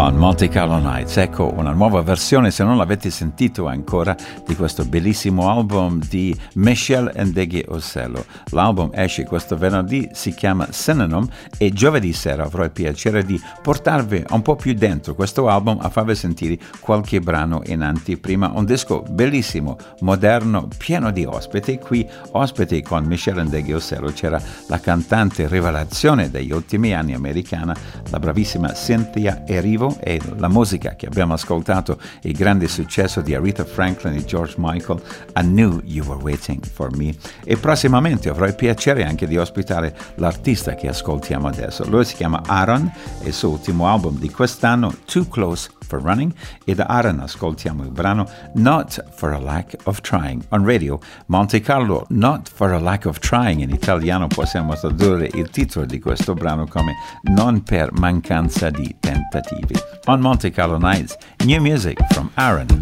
on Monte Carlo Nights. Ecco una nuova versione, se non l'avete sentito ancora, di questo bellissimo album di Michel Ndegeocello. L'album esce questo venerdì, si chiama Synonym, e giovedì sera avrò il piacere di portarvi un po' più dentro questo album a farvi sentire qualche brano in anteprima. Un disco bellissimo, moderno, pieno di ospiti. Qui ospiti con Michel Ndegeocello c'era la cantante rivelazione degli ultimi anni americana, la bravissima Cynthia Erivo, e la musica che abbiamo ascoltato, il grande successo di Aretha Franklin e George Michael, I Knew You Were Waiting For Me. E prossimamente avrò il piacere anche di ospitare l'artista che ascoltiamo adesso. Lui si chiama Aaron e il suo ultimo album di quest'anno, Too Close for Running, e da Aaron ascoltiamo il brano Not for a Lack of Trying. On radio Monte Carlo, Not for a Lack of Trying, in italiano possiamo tradurre il titolo di questo brano come Non per mancanza di tentativi. On Monte Carlo Nights, new music from Aaron.